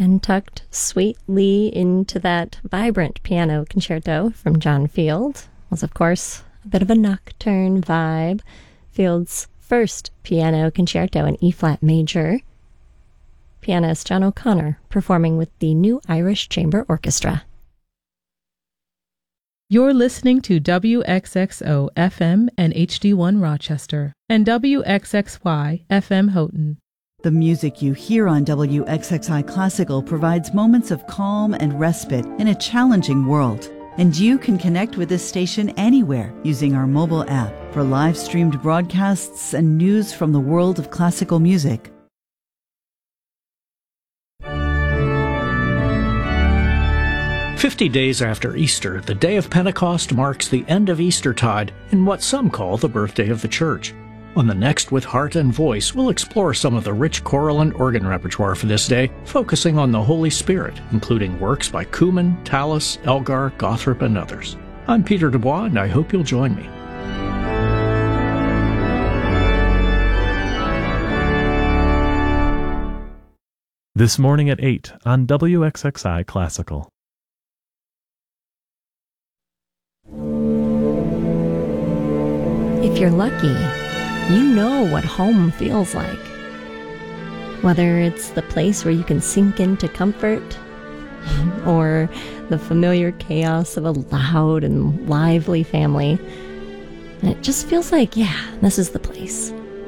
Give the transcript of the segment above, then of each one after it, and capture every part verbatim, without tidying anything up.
And tucked sweetly into that vibrant piano concerto from John Field was, of course, a bit of a nocturne vibe. Field's first piano concerto in E-flat major. Pianist John O'Connor performing with the New Irish Chamber Orchestra. You're listening to W X X O F M and H D one Rochester and W X X Y F M Houghton. The music you hear on W X X I Classical provides moments of calm and respite in a challenging world. And you can connect with this station anywhere using our mobile app for live-streamed broadcasts and news from the world of classical music. Fifty days after Easter, the day of Pentecost marks the end of Eastertide and what some call the birthday of the Church. On the Next with Heart and Voice, we'll explore some of the rich choral and organ repertoire for this day, focusing on the Holy Spirit, including works by Kuhlman, Tallis, Elgar, Gothrop, and others. I'm Peter Dubois, and I hope you'll join me. This morning at eight on W X X I Classical. If you're lucky, you know what home feels like. Whether it's the place where you can sink into comfort, or the familiar chaos of a loud and lively family, and it just feels like, yeah, this is the place.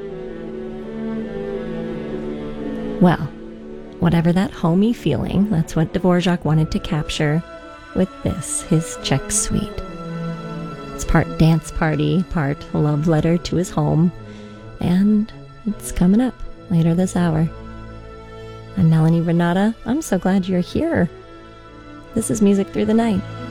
Well, whatever that homey feeling, that's what Dvorak wanted to capture with this, his Czech suite. It's part dance party, part love letter to his home, and it's coming up later this hour. I'm Melanie Renata. I'm so glad you're here. This is Music Through the Night.